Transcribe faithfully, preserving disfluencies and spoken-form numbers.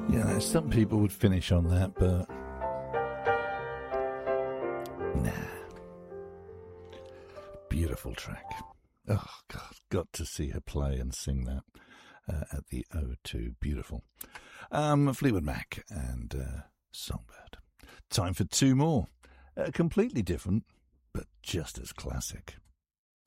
Yeah, some people would finish on that, but nah. Beautiful track. Oh, God, got to see her play and sing that uh, at the O two. Beautiful. Um, Fleetwood Mac and uh, Songbird. Time for two more. Uh, completely different, but just as classic.